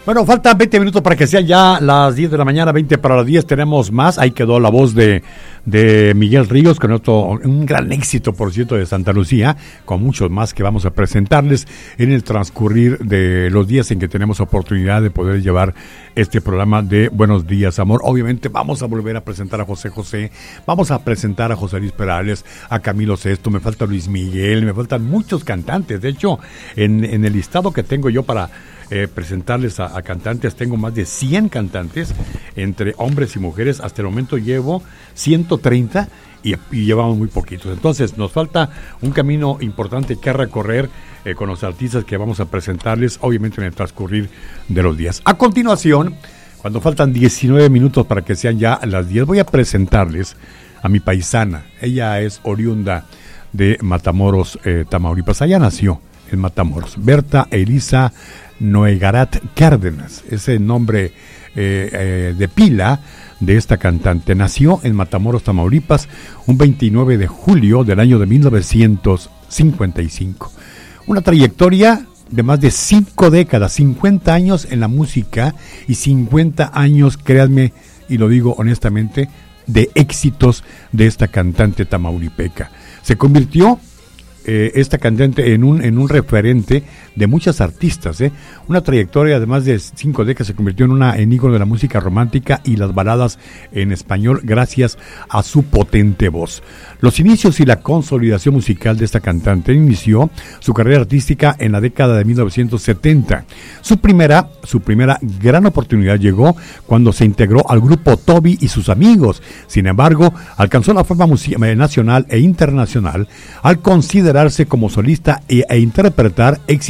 Bueno, faltan 20 minutos para que sean ya las 10 de la mañana, 20 para las 10, tenemos más. Ahí quedó la voz de Miguel Ríos, con un gran éxito, por cierto, de Santa Lucía, con muchos más que vamos a presentarles en el transcurrir de los días en que tenemos oportunidad de poder llevar este programa de Buenos Días, Amor. Obviamente vamos a volver a presentar a José José, vamos a presentar a José Luis Perales, a Camilo Sesto, me falta Luis Miguel, me faltan muchos cantantes. De hecho, en el listado que tengo yo para presentarles a cantantes, tengo más de 100 cantantes entre hombres y mujeres. Hasta el momento llevo 130 y llevamos muy poquitos, entonces nos falta un camino importante que recorrer con los artistas que vamos a presentarles, obviamente en el transcurrir de los días. A continuación, cuando faltan 19 minutos para que sean ya las 10, voy a presentarles a mi paisana. Ella es oriunda de Matamoros, Tamaulipas. Allá nació en Matamoros, Berta Elisa Noegarat Cárdenas, ese nombre de pila de esta cantante. Nació en Matamoros, Tamaulipas, un 29 de julio del año de 1955. Una trayectoria de más de 5 décadas, 50 años en la música y 50 años, créanme, y lo digo honestamente, de éxitos de esta cantante tamaulipeca. Se convirtió esta cantante en un referente de muchas artistas, una trayectoria de más de 5 décadas. Se convirtió en ícono de la música romántica y las baladas en español gracias a su potente voz. Los inicios y la consolidación musical de esta cantante inició su carrera artística en la década de 1970. Su primera gran oportunidad llegó cuando se integró al grupo Toby y sus amigos. Sin embargo, alcanzó la fama nacional e internacional al considerarse como solista e interpretar éxitos